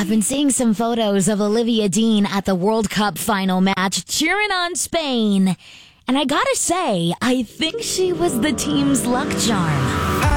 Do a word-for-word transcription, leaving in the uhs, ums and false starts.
I've been seeing some photos of Olivia Dean at the World Cup final match cheering on Spain. And I gotta say, I think she was the team's luck charm.